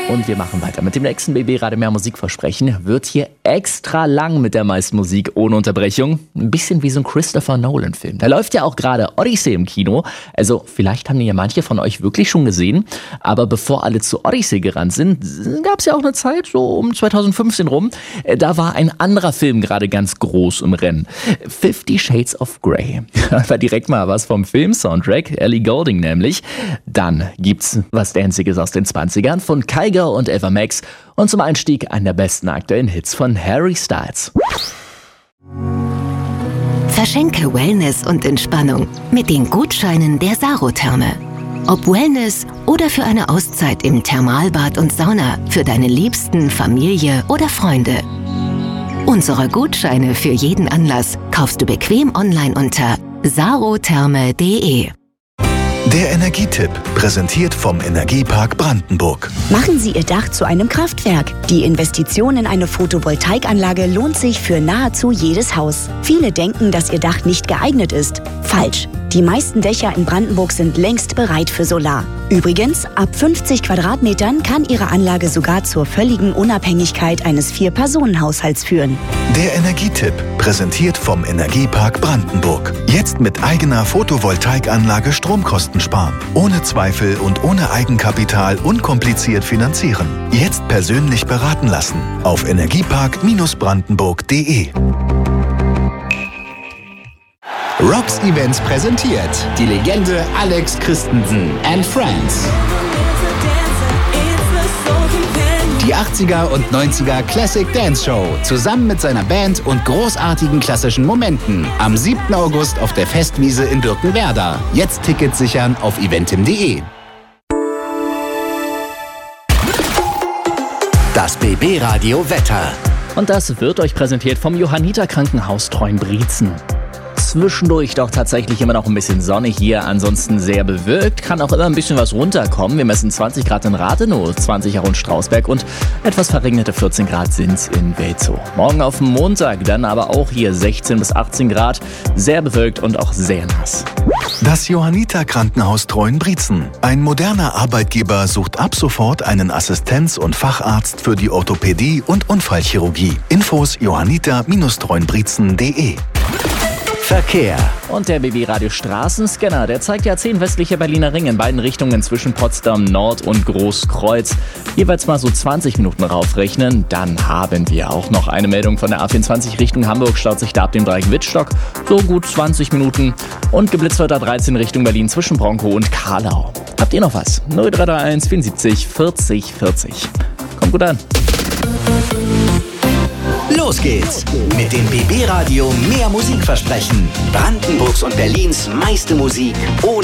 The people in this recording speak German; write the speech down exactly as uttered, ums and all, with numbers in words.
Und wir machen weiter mit dem nächsten B B Radio Mehr Musikversprechen. Wird hier extra lang mit der meisten Musik ohne Unterbrechung. Ein bisschen wie so ein Christopher Nolan-Film. Da läuft ja auch gerade Odyssey im Kino. Also vielleicht haben ja manche von euch wirklich schon gesehen. Aber bevor alle zu Odyssey gerannt sind, gab es ja auch eine Zeit, so um zweitausendfünfzehn rum. Da war ein anderer Film gerade ganz groß im Rennen. Fifty Shades of Grey. War direkt mal was vom Film-Soundtrack. Ellie Goulding nämlich. Dann gibt's was Danziges aus den zwanzigern von Kygo und Ava Max und zum Einstieg einen der besten aktuellen Hits von Harry Styles. Verschenke Wellness und Entspannung mit den Gutscheinen der Sarotherme. Ob Wellness oder für eine Auszeit im Thermalbad und Sauna für deine Liebsten, Familie oder Freunde. Unsere Gutscheine für jeden Anlass kaufst du bequem online unter sarotherme punkt de. Der Energietipp, präsentiert vom Energiepark Brandenburg. Machen Sie Ihr Dach zu einem Kraftwerk. Die Investition in eine Photovoltaikanlage lohnt sich für nahezu jedes Haus. Viele denken, dass Ihr Dach nicht geeignet ist. Falsch. Die meisten Dächer in Brandenburg sind längst bereit für Solar. Übrigens, ab fünfzig Quadratmetern kann Ihre Anlage sogar zur völligen Unabhängigkeit eines Vier-Personen-Haushalts führen. Der Energietipp, präsentiert vom Energiepark Brandenburg. Jetzt mit eigener Photovoltaikanlage Stromkosten sparen. Ohne Zweifel und ohne Eigenkapital unkompliziert finanzieren. Jetzt persönlich beraten lassen. Auf energiepark Brandenburg punkt de. Rocks Events präsentiert die Legende Alex Christensen and Friends. Die achtziger und neunziger Classic Dance Show zusammen mit seiner Band und großartigen klassischen Momenten am siebten August auf der Festwiese in Birkenwerder. Jetzt Tickets sichern auf eventim punkt de. Das B B Radio Wetter. Und das wird euch präsentiert vom Johanniter Krankenhaus Treuenbrietzen. Zwischendurch doch tatsächlich immer noch ein bisschen Sonne hier, ansonsten sehr bewölkt, kann auch immer ein bisschen was runterkommen. Wir messen zwanzig Grad in Rathenow, zwanzig auch in Strausberg und etwas verregnete vierzehn Grad sind's in Welzow. Morgen auf Montag dann aber auch hier sechzehn bis achtzehn Grad, sehr bewölkt und auch sehr nass. Das Johanniter Krankenhaus Treuenbrietzen. Ein moderner Arbeitgeber sucht ab sofort einen Assistenz- und Facharzt für die Orthopädie und Unfallchirurgie. Infos johanniter Treuenbrietzen punkt de. Verkehr. Und der B B Radio Straßenscanner, der zeigt ja zehn westliche Berliner Ringe in beiden Richtungen zwischen Potsdam Nord und Großkreuz. Jeweils mal so zwanzig Minuten raufrechnen. Dann haben wir auch noch eine Meldung von der A vierundzwanzig Richtung Hamburg, staut sich da ab dem Dreieck Wittstock. So gut zwanzig Minuten. Und geblitzt wird A dreizehn Richtung Berlin zwischen Bronkow und Karlau. Habt ihr noch was? null drei drei eins vierundsiebzig vierzig vierzig. Kommt gut an. Los geht's mit dem B B Radio Mehr Musikversprechen. Brandenburgs und Berlins meiste Musik ohne